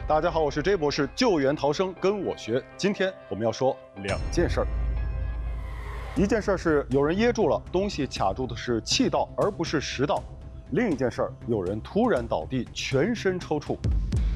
大家好，我是 J 博士，救援逃生跟我学。今天我们要说两件事儿。一件事儿是有人噎住了，东西卡住的是气道而不是食道；另一件事儿，有人突然倒地，全身抽搐。